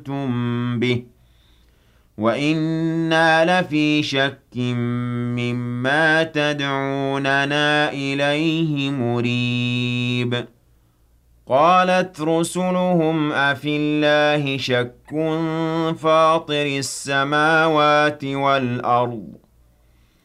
أنتم به وَإِنَّا لَفِي شَكٍّ مِّمَّا تَدْعُونَنَا إِلَيْهِ مُرِيبٍ قَالَتْ رُسُلُهُمْ أَفِي اللَّهِ شَكٌّ فَاطِرِ السَّمَاوَاتِ وَالْأَرْضِ